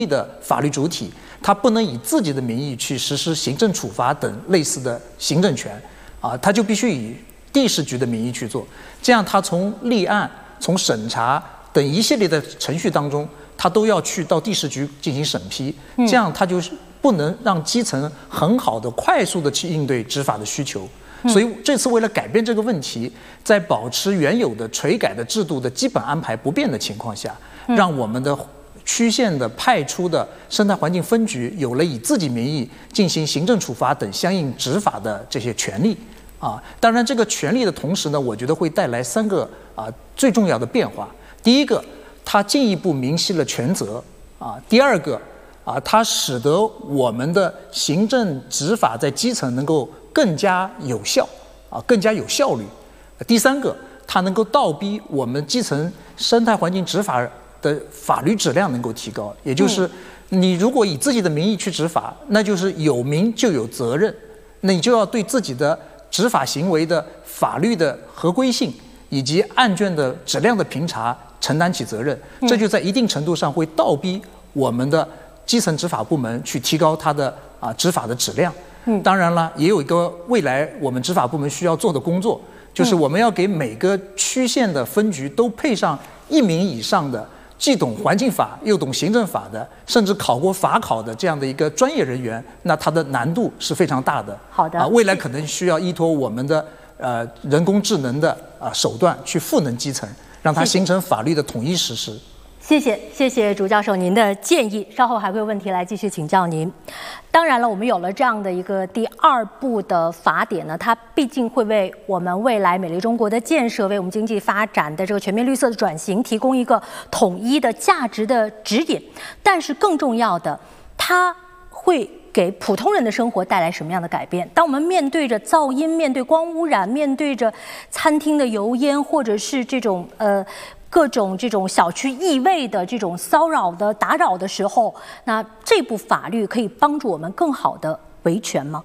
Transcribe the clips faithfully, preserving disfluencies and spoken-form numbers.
的法律主体，它不能以自己的名义去实施行政处罚等类似的行政权，啊，它就必须以地市局的名义去做。这样，它从立案、从审查等一系列的程序当中，它都要去到地市局进行审批，这样它就是不能让基层很好的、快速的去应对执法的需求。所以这次为了改变这个问题，在保持原有的垂改的制度的基本安排不变的情况下，让我们的区县的派出的生态环境分局有了以自己名义进行行政处罚等相应执法的这些权利啊。当然，这个权利的同时呢，我觉得会带来三个啊最重要的变化。第一个，它进一步明晰了权责啊；第二个啊，它使得我们的行政执法在基层能够更加有效啊，更加有效率。第三个，它能够倒逼我们基层生态环境执法的法律质量能够提高。也就是你如果以自己的名义去执法，那就是有名就有责任，那你就要对自己的执法行为的法律的合规性以及案卷的质量的评查承担起责任。这就在一定程度上会倒逼我们的基层执法部门去提高它的啊执法的质量。嗯，当然了，也有一个未来我们执法部门需要做的工作，就是我们要给每个区县的分局都配上一名以上的既懂环境法又懂行政法的，甚至考过法考的这样的一个专业人员，那它的难度是非常大的。 好的， 啊，未来可能需要依托我们的呃人工智能的啊手段去赋能基层，让它形成法律的统一实施。 谢谢，谢谢朱教授您的建议，稍后还会有问题来继续请教您。当然了，我们有了这样的一个第二部的法典呢，它毕竟会为我们未来美丽中国的建设，为我们经济发展的这个全面绿色的转型提供一个统一的价值的指引。但是更重要的，它会给普通人的生活带来什么样的改变？当我们面对着噪音、面对光污染、面对着餐厅的油烟，或者是这种呃。各种这种小区异味的这种骚扰的打扰的时候，那这部法律可以帮助我们更好的维权吗？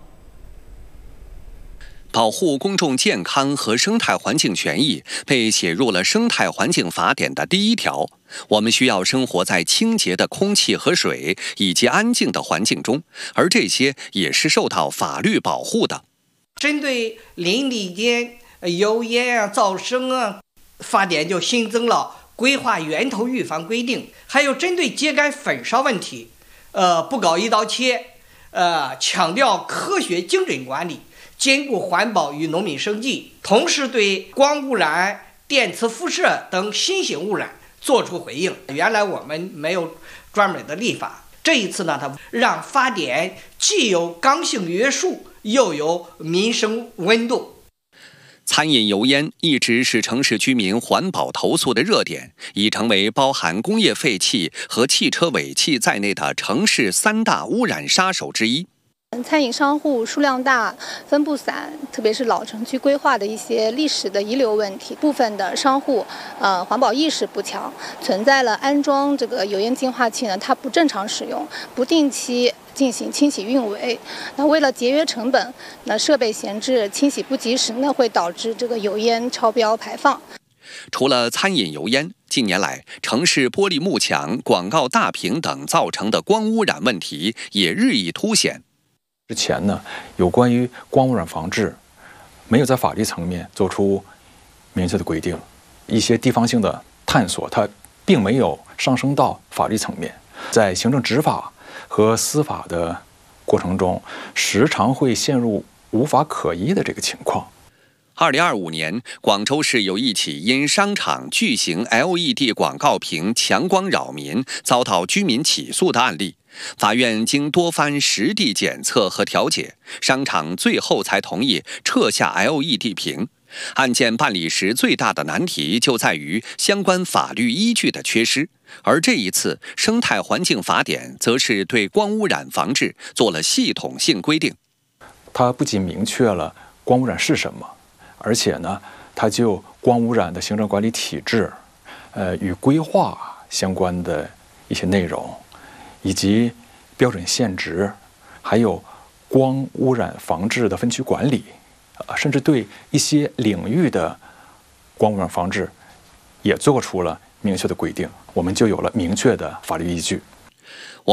保护公众健康和生态环境权益被写入了《生态环境法典》的第一条。我们需要生活在清洁的空气和水以及安静的环境中，而这些也是受到法律保护的。 针对邻里间油烟啊、噪声啊，法典就新增了规划源头预防规定，还有针对秸秆焚烧问题，呃，不搞一刀切，呃，强调科学精准管理，兼顾环保与农民生计，同时对光污染、电磁辐射等新型污染做出回应。原来我们没有专门的立法，这一次呢，它让法典既有刚性约束，又有民生温度。 餐饮油烟一直是城市居民环保投诉的热点，已成为包含工业废气和汽车尾气在内的城市三大污染杀手之一。 餐饮商户数量大、分布散，特别是老城区规划的一些历史的遗留问题，部分的商户呃环保意识不强，存在了安装这个油烟净化器呢，它不正常使用，不定期进行清洗运维。那为了节约成本，那设备闲置、清洗不及时呢，会导致这个油烟超标排放。 除了餐饮油烟，近年来城市玻璃幕墙、广告大屏等造成的光污染问题也日益凸显。 之前呢，有关于光污染防治，没有在法律层面做出明确的规定，一些地方性的探索，它并没有上升到法律层面，在行政执法和司法的过程中，时常会陷入无法可依的这个情况。 二零二五年，广州市有一起因商场巨型 L E D 广告屏强光扰民，遭到居民起诉的案例。法院经多番实地检测和调解，商场最后才同意撤下 L E D 屏。案件办理时最大的难题就在于相关法律依据的缺失，而这一次《生态环境法典》则是对光污染防治做了系统性规定。 它不仅明确了光污染是什么，而且呢，它就光污染的行政管理体制，呃，与规划相关的一些内容，以及标准限值，还有光污染防治的分区管理，呃，甚至对一些领域的光污染防治也做出了明确的规定，我们就有了明确的法律依据。